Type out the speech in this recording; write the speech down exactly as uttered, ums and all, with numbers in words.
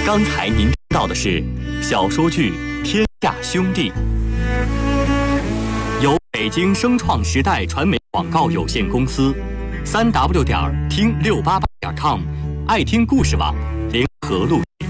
刚才您听到的是小说剧《天下兄弟》，由北京声创时代传媒广告有限公司、三 w 点听六八八点 com、爱听故事网联合录制。